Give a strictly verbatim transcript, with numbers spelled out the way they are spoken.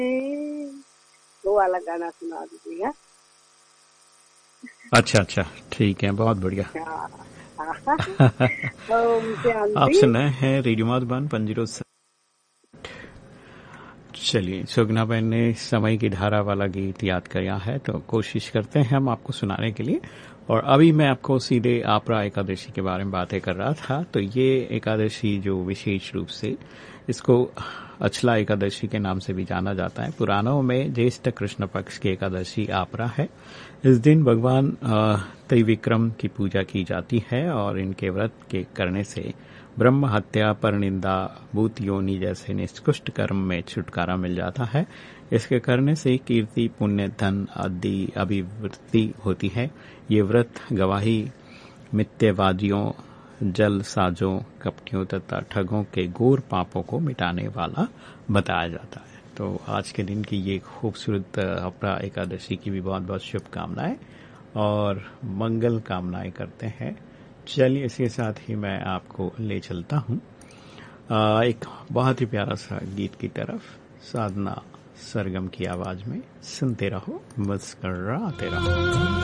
वो वाला गाना सुना दीजिएगा। अच्छा अच्छा, ठीक है, बहुत बढ़िया। हाँ, हाँ। ओम आप शांति। सुन रहे हैं रेडियो मधुबन पंजीरो। चलिए, सुगना बहन ने समय की धारा वाला गीत याद किया है, तो कोशिश करते हैं हम आपको सुनाने के लिए। और अभी मैं आपको सीधे आपरा एकादशी के बारे में बातें कर रहा था। तो ये एकादशी जो विशेष रूप से इसको अचला एकादशी के नाम से भी जाना जाता है, पुराणों में ज्येष्ठ कृष्ण पक्ष की एकादशी आपरा है। इस दिन भगवान त्रिविक्रम की पूजा की जाती है और इनके व्रत के करने से ब्रह्म हत्या, परनिंदा, भूत योनि जैसे निष्कृष्ट कर्म में छुटकारा मिल जाता है। इसके करने से कीर्ति, पुण्य, धन आदि अभिवृद्धि होती है। ये व्रत गवाही मिथ्यावादियों, जलसाजों, कपटियों तथा ठगों के घोर पापों को मिटाने वाला बताया जाता है। तो आज के दिन की ये खूबसूरत अपरा एकादशी की भी बहुत बहुत शुभकामनाएं और मंगल कामनाएं करते हैं। चलिए, इसके साथ ही मैं आपको ले चलता हूं एक बहुत ही प्यारा सा गीत की तरफ, साधना सरगम की आवाज में। सुनते रहो, मुस्कराते रहो।